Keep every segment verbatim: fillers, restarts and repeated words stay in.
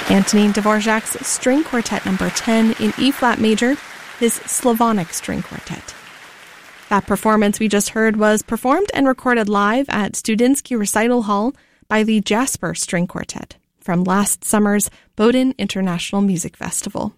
Antonin Dvorak's String Quartet number ten in E-flat major, his Slavonic String Quartet. That performance we just heard was performed and recorded live at Studinsky Recital Hall by the Jasper String Quartet from last summer's Boden International Music Festival.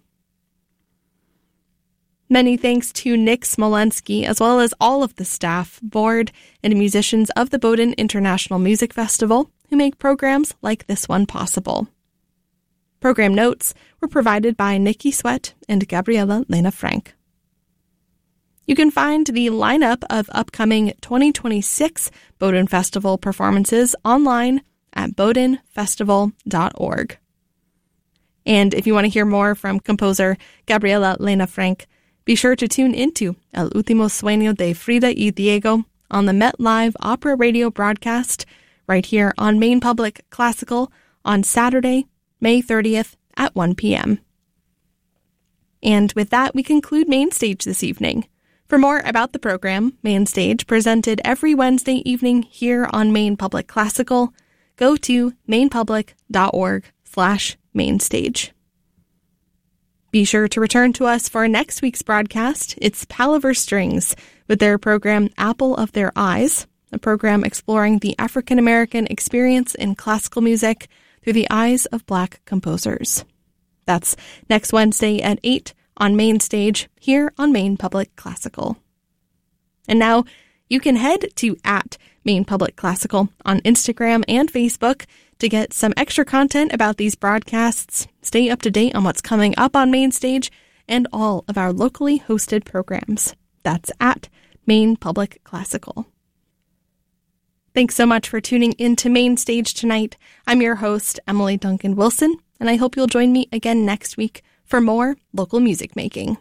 Many thanks to Nick Smolensky, as well as all of the staff, board, and musicians of the Boden International Music Festival who make programs like this one possible. Program notes were provided by Nikki Sweat and Gabriela Lena Frank. You can find the lineup of upcoming twenty twenty-six Boden Festival performances online at boden festival dot org. And if you want to hear more from composer Gabriela Lena Frank, be sure to tune into El Último Sueño de Frida y Diego on the Met Live Opera Radio broadcast right here on Maine Public Classical on Saturday, May thirtieth at one p.m. And with that, we conclude Main Stage this evening. For more about the program, Main Stage, presented every Wednesday evening here on Maine Public Classical, go to mainpublic.org slash mainstage. Be sure to return to us for next week's broadcast. It's Palaver Strings with their program Apple of Their Eyes, a program exploring the African-American experience in classical music through the eyes of Black composers. That's next Wednesday at eight on Main Stage here on Maine Public Classical. And now you can head to at Maine Public Classical on Instagram and Facebook to get some extra content about these broadcasts, stay up to date on what's coming up on Main Stage, and all of our locally hosted programs. That's at Maine Public Classical. Thanks so much for tuning in to Main Stage tonight. I'm your host, Emily Duncan Wilson, and I hope you'll join me again next week for more local music making.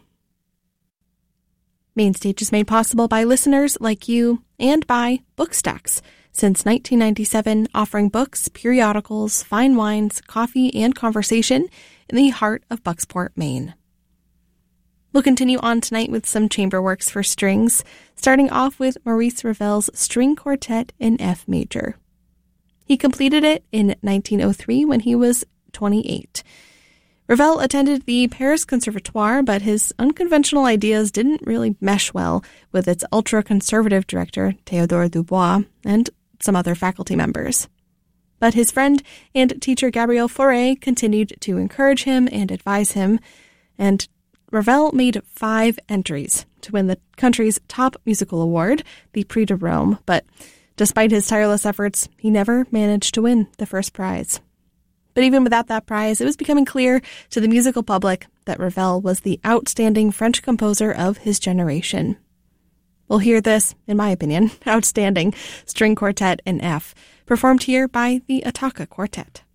Main Stage is made possible by listeners like you and by Bookstacks, since nineteen ninety-seven, offering books, periodicals, fine wines, coffee, and conversation in the heart of Bucksport, Maine. We'll continue on tonight with some chamber works for strings, starting off with Maurice Ravel's String Quartet in F major. He completed it in nineteen oh three when he was twenty-eight. Ravel attended the Paris Conservatoire, but his unconventional ideas didn't really mesh well with its ultra-conservative director, Théodore Dubois, and some other faculty members. But his friend and teacher Gabriel Fauré continued to encourage him and advise him, and Ravel made five entries to win the country's top musical award, the Prix de Rome, but despite his tireless efforts, he never managed to win the first prize. But even without that prize, it was becoming clear to the musical public that Ravel was the outstanding French composer of his generation. We'll hear this, in my opinion, outstanding string quartet in F, performed here by the Attaka Quartet.